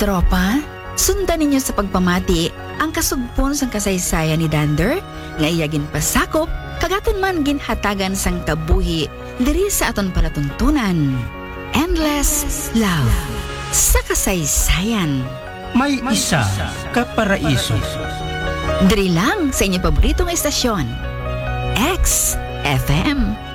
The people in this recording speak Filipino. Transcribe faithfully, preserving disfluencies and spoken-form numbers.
tropa, sundan ninyo sa pagpamati ang kasugpon sang kasaysayan ni Dander nga iya ginpasakop kagaton man ginhatagan sang kabuhi diri sa aton palatuntunan. Endless Love sa kasaysayan. May isa ka paraiso. Diri lang sa inyong paboritong estasyon, X F M.